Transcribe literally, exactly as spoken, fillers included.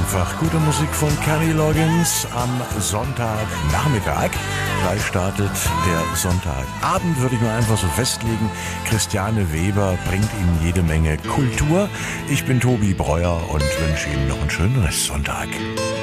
einfach. Gute Musik von Kenny Loggins am Sonntagnachmittag. Gleich startet der Sonntagabend, würde ich mal einfach so festlegen. Christiane Weber bringt Ihnen jede Menge Kultur. Ich bin Tobi Breuer und wünsche Ihnen noch einen schönen Restsonntag.